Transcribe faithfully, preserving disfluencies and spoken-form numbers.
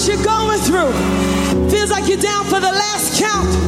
you're going through. Feels like you're down for the last count.